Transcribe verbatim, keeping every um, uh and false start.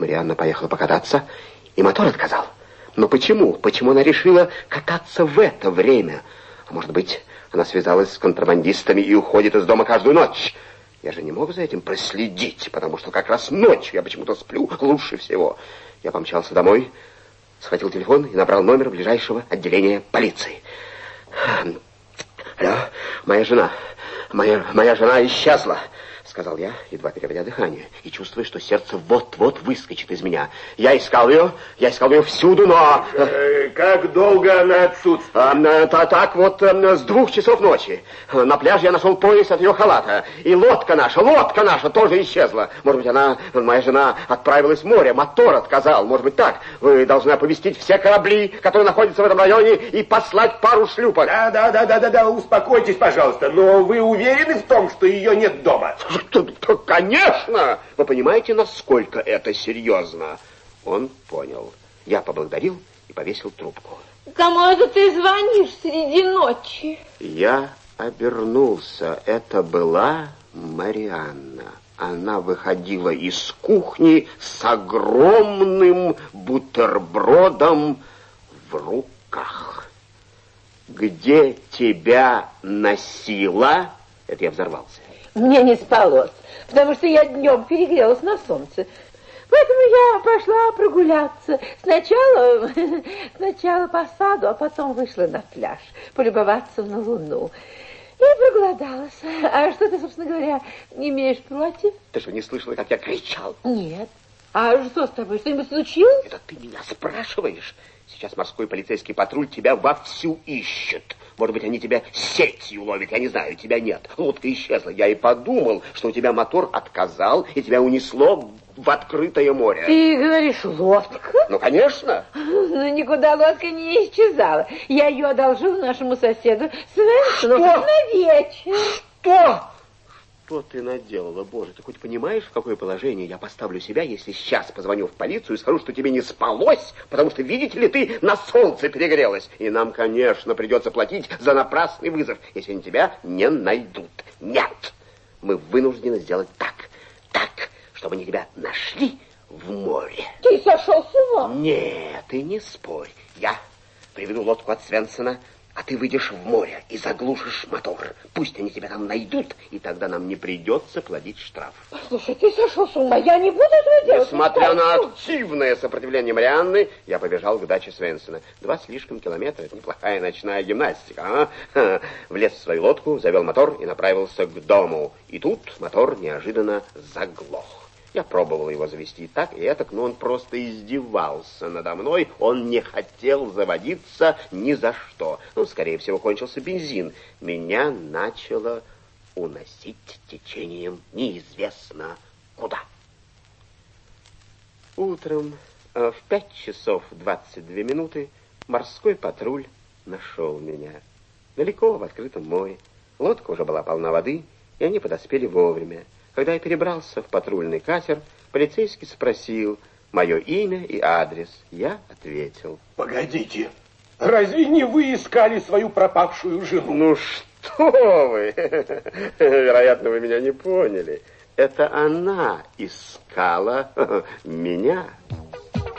Марианна поехала покататься, и мотор отказал. Но почему? Почему она решила кататься в это время? А может быть, она связалась с контрабандистами и уходит из дома каждую ночь? Я же не мог за этим проследить, потому что как раз ночью я почему-то сплю лучше всего. Я помчался домой, схватил телефон и набрал номер ближайшего отделения полиции. Алло, моя жена, моя, моя жена исчезла, сказал я, едва переводя дыхание, и чувствуя, что сердце вот-вот выскочит из меня. Я искал ее, я искал ее всюду, но... Как долго она отсутствует? А, так вот, с двух часов ночи. На пляже я нашел пояс от ее халата. И лодка наша, лодка наша тоже исчезла. Может быть, она, моя жена, отправилась в море, мотор отказал. Может быть, так. Вы должны оповестить все корабли, которые находятся в этом районе, и послать пару шлюпок. Да, да, да, да, да, да, успокойтесь, пожалуйста. Но вы уверены в том, что ее нет дома? Конечно! Вы понимаете, насколько это серьезно? Он понял. Я поблагодарил и повесил трубку. Кому это ты звонишь среди ночи? Я обернулся. Это была Марианна. Она выходила из кухни с огромным бутербродом в руках. Где тебя носило? Это я взорвался. Мне не спалось, потому что я днем перегрелась на солнце. Поэтому я пошла прогуляться. Сначала, сначала по саду, а потом вышла на пляж полюбоваться на луну. И проголодалась. А что ты, собственно говоря, не имеешь против? Ты что, не слышала, как я кричал? Нет. А что с тобой? Что-нибудь случилось? Это ты меня спрашиваешь? Сейчас морской полицейский патруль тебя вовсю ищет. Может быть, они тебя сетью ловят, я не знаю, тебя нет. Лодка исчезла. Я и подумал, что у тебя мотор отказал, и тебя унесло в открытое море. Ты говоришь, лодка? Ну, конечно. Ну, никуда лодка не исчезала. Я ее одолжил нашему соседу Свенсону на вечер. Что? Что ты наделала, Боже? Ты хоть понимаешь, в какое положение я поставлю себя, если сейчас позвоню в полицию и скажу, что тебе не спалось, потому что, видите ли, ты на солнце перегрелась. И нам, конечно, придется платить за напрасный вызов, если они тебя не найдут. Нет, мы вынуждены сделать так, так, чтобы они тебя нашли в море. Ты сошел с ума? Нет, ты не спорь. Я приведу лодку от Свенсона, а ты выйдешь в море и заглушишь мотор. Пусть они тебя там найдут, и тогда нам не придется платить штраф. Слушай, ты сошел с ума, я не буду этого делать. Несмотря на активное сопротивление Марианны, я побежал к даче Свенсона. Два слишком километра, это неплохая ночная гимнастика, а? Влез в свою лодку, завел мотор и направился к дому. И тут мотор неожиданно заглох. Я пробовал его завести так и этак, но он просто издевался надо мной. Он не хотел заводиться ни за что. Ну, скорее всего, кончился бензин. Меня начало уносить течением неизвестно куда. Утром в пять часов двадцать две минуты морской патруль нашел меня. Далеко, в открытом море. Лодка уже была полна воды, и они подоспели вовремя. Когда я перебрался в патрульный катер, полицейский спросил мое имя и адрес. Я ответил. Погодите, разве не вы искали свою пропавшую жену? Ну что вы? Вероятно, вы меня не поняли. Это она искала меня.